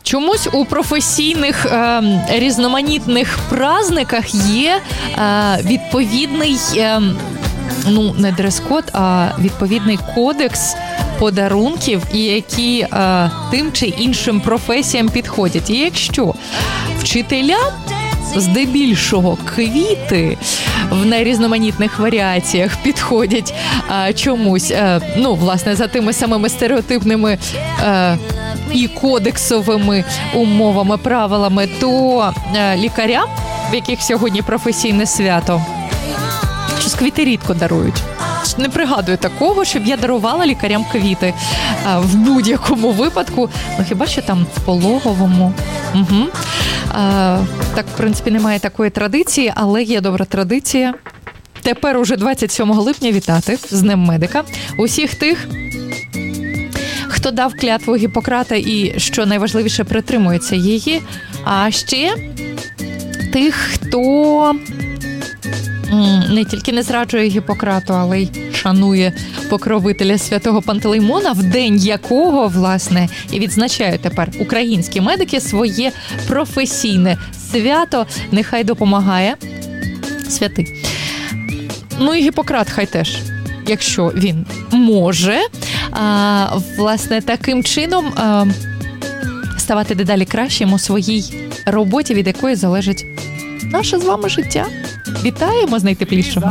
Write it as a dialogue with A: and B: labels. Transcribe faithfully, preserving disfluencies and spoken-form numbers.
A: Чомусь у професійних е, різноманітних праздниках є е, відповідний, е, ну, не дрес-код, а відповідний кодекс подарунків, і які е, тим чи іншим професіям підходять. І якщо вчителям здебільшого квіти в найрізноманітних варіаціях підходять а, чомусь, а, ну, власне, за тими самими стереотипними а, і кодексовими умовами, правилами, то а, лікарям, в яких сьогодні професійне свято, щось квіти рідко дарують. Не пригадую такого, щоб я дарувала лікарям квіти а, в будь-якому випадку. Ну, хіба що там в пологовому. Угу. А, так, в принципі, немає такої традиції, але є добра традиція. Тепер уже двадцять сьомого липня вітати з Днем медика усіх тих, хто дав клятву Гіппократа і, що найважливіше, притримується її. А ще тих, хто не тільки не зраджує Гіппократу, але й шанує покровителя святого Пантелеймона, в день якого, власне, і відзначають тепер українські медики своє професійне свято. Нехай допомагає святий. Ну і Гіппократ хай теж, якщо він може, а, власне, таким чином а, ставати дедалі кращим у своїй роботі, від якої залежить наше з вами життя. Вітаємо з найтеплішого.